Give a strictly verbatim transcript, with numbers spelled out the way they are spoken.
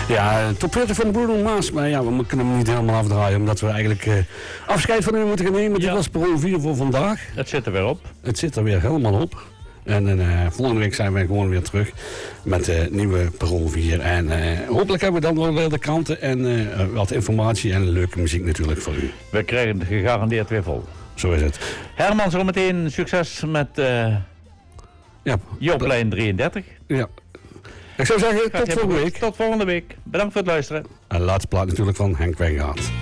Ja, top veertig van Bruno Mars. Maar ja, we kunnen hem niet helemaal afdraaien. Omdat we eigenlijk uh, afscheid van u moeten gaan nemen. Ja. Dit was Parool vier voor vandaag. Het zit er weer op. Het zit er weer helemaal op. En uh, volgende week zijn wij gewoon weer terug met uh, nieuwe Parool vier. En uh, hopelijk hebben we dan wel weer de kranten en uh, wat informatie en leuke muziek natuurlijk voor u. We krijgen het gegarandeerd weer vol. Zo is het. Herman, zometeen succes met uh, ja, Jooplijn drieëndertig. Ja. Ik zou zeggen, tot volgende week. Tot volgende week. Bedankt voor het luisteren. En de laatste plaat natuurlijk van Henk Wijngaard.